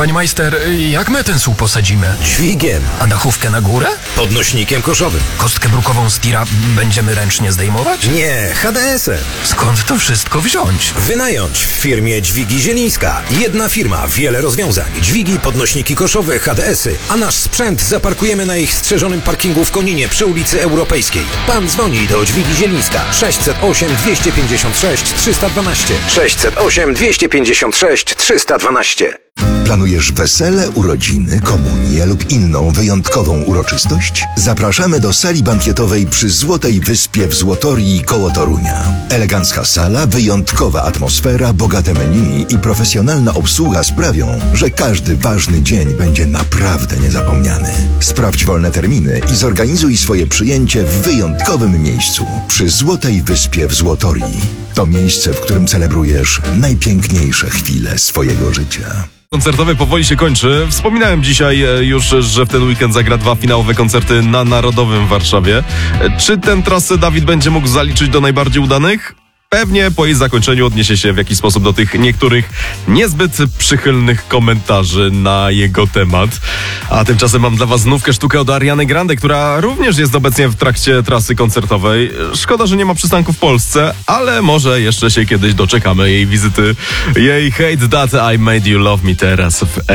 Pani majster, jak my ten słup posadzimy? Dźwigiem. A dachówkę na górę? Podnośnikiem koszowym. Kostkę brukową z tira będziemy ręcznie zdejmować? Nie, HDS-em. Skąd to wszystko wziąć? Wynająć w firmie Dźwigi Zielińska. Jedna firma, wiele rozwiązań. Dźwigi, podnośniki koszowe, HDS-y. A nasz sprzęt zaparkujemy na ich strzeżonym parkingu w Koninie przy ulicy Europejskiej. Pan dzwoni do Dźwigi Zielińska. 608 256 312. 608 256 312. Planujesz wesele, urodziny, komunię lub inną wyjątkową uroczystość? Zapraszamy do sali bankietowej przy Złotej Wyspie w Złotorii koło Torunia. Elegancka sala, wyjątkowa atmosfera, bogate menu i profesjonalna obsługa sprawią, że każdy ważny dzień będzie naprawdę niezapomniany. Sprawdź wolne terminy i zorganizuj swoje przyjęcie w wyjątkowym miejscu przy Złotej Wyspie w Złotorii. To miejsce, w którym celebrujesz najpiękniejsze chwile swojego życia. Koncertowy powoli się kończy. Wspominałem dzisiaj już, że w ten weekend zagra 2 finałowe koncerty na Narodowym w Warszawie. Czy tę trasę Dawid będzie mógł zaliczyć do najbardziej udanych? Pewnie po jej zakończeniu odniesie się w jakiś sposób do tych niektórych niezbyt przychylnych komentarzy na jego temat. A tymczasem mam dla was znówkę sztukę od Ariany Grande, która również jest obecnie w trakcie trasy koncertowej. Szkoda, że nie ma przystanku w Polsce, ale może jeszcze się kiedyś doczekamy jej wizyty. Jej Hate That I Made You Love Me teraz w